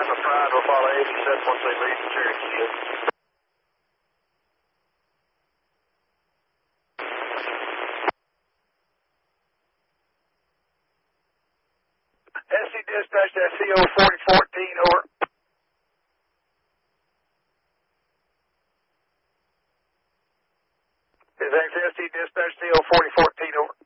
the front. We'll follow 87 once they leave the Cherokee. SC dispatch, that's CO 4014, over. Thanks, SC dispatch, CO 4014, over.